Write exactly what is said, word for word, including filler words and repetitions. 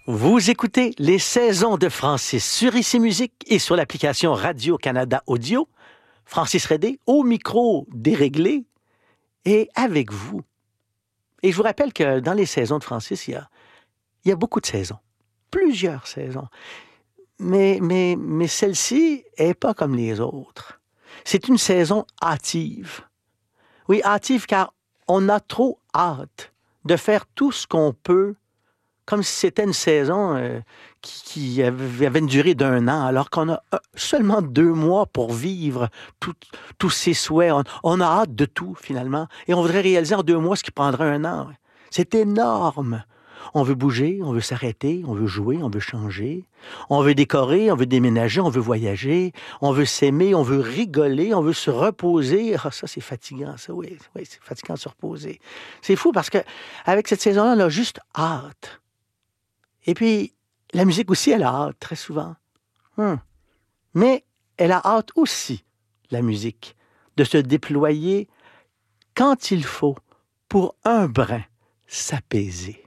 Vous écoutez Les Saisons de Francis sur Ici Musique et sur l'application Radio-Canada Audio. Francis Redé au micro déréglé et avec vous. Et je vous rappelle que dans les saisons de Francis, il y a, il y a beaucoup de saisons, plusieurs saisons. Mais, mais, mais celle-ci n'est pas comme les autres. C'est une saison hâtive. Oui, hâtive car on a trop hâte de faire tout ce qu'on peut, comme si c'était une saison euh, qui, qui avait, avait une durée d'un an, alors qu'on a euh, seulement deux mois pour vivre tout, tous ces souhaits. On, on a hâte de tout, finalement, et on voudrait réaliser en deux mois ce qui prendrait un an. C'est énorme. On veut bouger, on veut s'arrêter, on veut jouer, on veut changer, on veut décorer, on veut déménager, on veut voyager, on veut s'aimer, on veut rigoler, on veut se reposer. Ah, ça, c'est fatigant, ça, oui, oui, c'est fatigant de se reposer. C'est fou parce que avec cette saison-là, on a juste hâte. Et puis, la musique aussi, elle a hâte, très souvent. Hum. Mais elle a hâte aussi, la musique, de se déployer quand il faut pour un brin s'apaiser.